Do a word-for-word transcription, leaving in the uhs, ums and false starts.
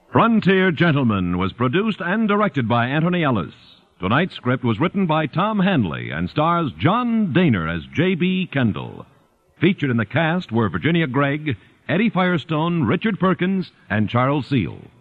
Frontier Gentlemen was produced and directed by Anthony Ellis. Tonight's script was written by Tom Hanley and stars John Daner as J B. Kendall. Featured in the cast were Virginia Gregg, Eddie Firestone, Richard Perkins, and Charles Seal.